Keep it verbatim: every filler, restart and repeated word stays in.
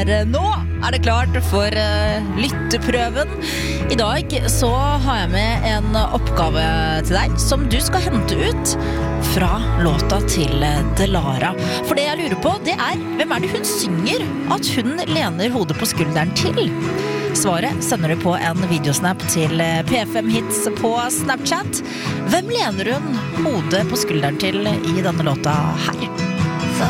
For nå er det klart for uh, lytteprøven. I dag så har jeg med en oppgave til deg som du skal hente ut fra låta til Delara. For det jeg lurer på, det er hvem er det hun synger at hun lener hodet på skulderen til? Svaret sender du på en videosnap til P fem Hits på Snapchat. Hvem lener hun hodet på skulderen til i denne låta her?